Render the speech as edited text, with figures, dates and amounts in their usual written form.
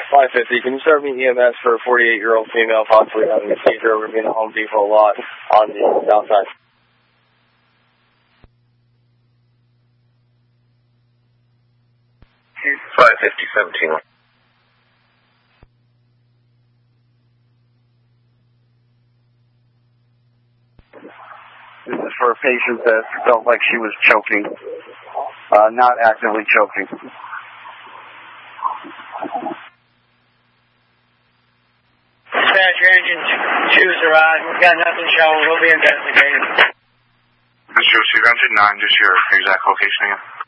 550, can you start me EMS for a 48-year-old female possibly having a seizure over being a Home Depot lot on the south side? He's 550-17. This is for a patient that felt like she was choking, not actively choking. Dispatch, your engine 2's arrived. We've got nothing showing. We'll be investigating. This is your engine 9, just your exact location again.